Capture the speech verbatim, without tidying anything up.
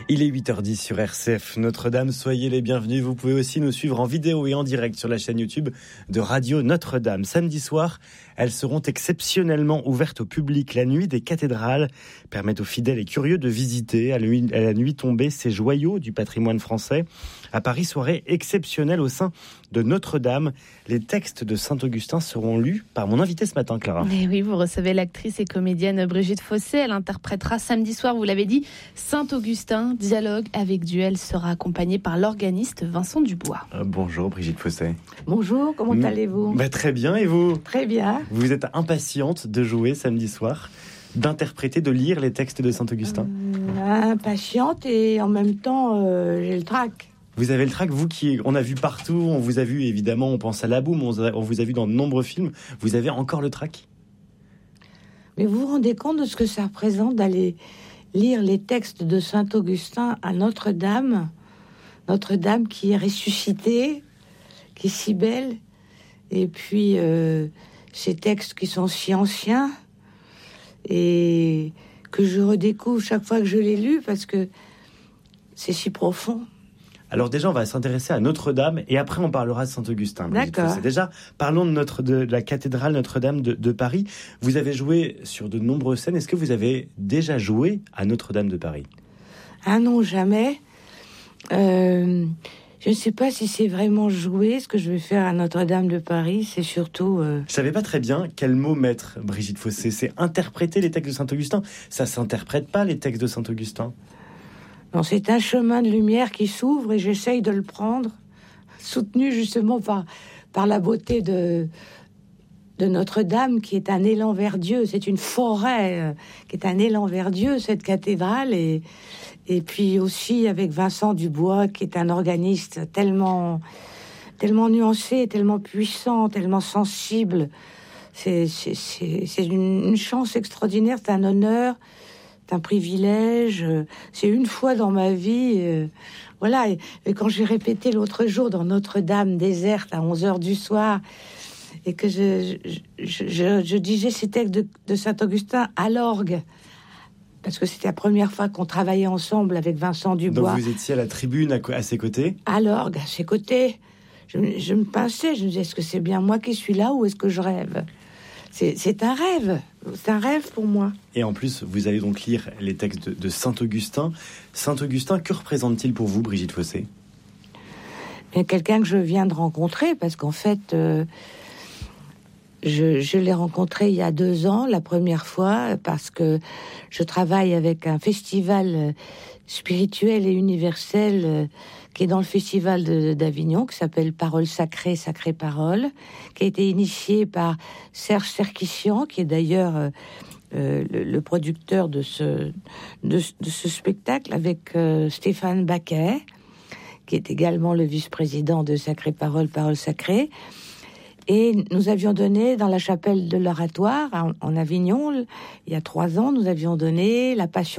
Il est huit heures dix sur R C F Notre-Dame, soyez les bienvenus. Vous pouvez aussi nous suivre en vidéo et en direct sur la chaîne YouTube de Radio Notre-Dame. Samedi soir, elles seront exceptionnellement ouvertes au public. La nuit des cathédrales permet aux fidèles et curieux de visiter à la nuit tombée ces joyaux du patrimoine français. À Paris, soirée exceptionnelle au sein de Notre-Dame. Les textes de Saint-Augustin seront lus par mon invité ce matin, Clara. Et oui, vous recevez l'actrice et comédienne Brigitte Fossé. Elle interprétera samedi soir, vous l'avez dit, Saint-Augustin. Dialogue avec Dieu. Elle sera accompagnée par l'organiste Vincent Dubois. Euh, bonjour Brigitte Fossé. Bonjour, comment mmh. allez-vous ? Bah, Très bien, et vous ? Très bien. Vous êtes impatiente de jouer samedi soir, d'interpréter, de lire les textes de Saint-Augustin ? euh, Impatiente et en même temps, euh, j'ai le trac. Vous avez le trac, vous qui, on a vu partout, on vous a vu évidemment, on pense à La Boum, on, on vous a vu dans de nombreux films. Vous avez encore le trac ? Mais vous vous rendez compte de ce que ça représente d'aller lire les textes de Saint-Augustin à Notre-Dame, Notre-Dame qui est ressuscitée, qui est si belle, et puis euh, ces textes qui sont si anciens et que je redécouvre chaque fois que je les lus parce que c'est si profond. Alors déjà, on va s'intéresser à Notre-Dame et après on parlera de Saint-Augustin. D'accord. C'est déjà, parlons de, notre, de la cathédrale Notre-Dame de, de Paris. Vous avez joué sur de nombreuses scènes. Est-ce que vous avez déjà joué à Notre-Dame de Paris ? Ah non, jamais. Euh, je ne sais pas si c'est vraiment jouer ce que je vais faire à Notre-Dame de Paris. C'est surtout... Euh... Je ne savais pas très bien quel mot mettre, Brigitte Fossé. C'est interpréter les textes de Saint-Augustin. Ça ne s'interprète pas, les textes de Saint-Augustin. Non, c'est un chemin de lumière qui s'ouvre et j'essaye de le prendre, soutenu justement par, par la beauté de, de Notre-Dame, qui est un élan vers Dieu. C'est une forêt euh, qui est un élan vers Dieu, cette cathédrale. Et, et puis aussi avec Vincent Dubois, qui est un organiste tellement, tellement nuancé, tellement puissant, tellement sensible. C'est, c'est, c'est, c'est une, une chance extraordinaire, c'est un honneur. C'est un privilège, c'est une fois dans ma vie, euh, voilà, et, et quand j'ai répété l'autre jour dans Notre-Dame déserte à onze heures du soir, et que je, je, je, je disais ces textes de, de Saint-Augustin à l'orgue, parce que c'était la première fois qu'on travaillait ensemble avec Vincent Dubois. Donc vous étiez à la tribune à, à ses côtés ? À l'orgue, à ses côtés. Je, je me pinçais, je me disais, est-ce que c'est bien moi qui suis là ou est-ce que je rêve ? C'est, c'est un rêve, c'est un rêve pour moi. Et en plus, vous allez donc lire les textes de, de Saint-Augustin. Saint-Augustin, que représente-t-il pour vous, Brigitte Fossé ? Bien, quelqu'un que je viens de rencontrer, parce qu'en fait, euh, je, je l'ai rencontré il y a deux ans, la première fois, parce que je travaille avec un festival spirituel et universel euh, qui est dans le festival de, d'Avignon, qui s'appelle Paroles Sacrées, Sacrées Paroles, qui a été initié par Serge Serkissian, qui est d'ailleurs euh, euh, le, le producteur de ce, de, de ce spectacle, avec euh, Stéphane Baquet, qui est également le vice-président de Sacrées Paroles, Paroles Sacrées. Et nous avions donné dans la chapelle de l'Oratoire, en, en Avignon, il y a trois ans, nous avions donné la Passion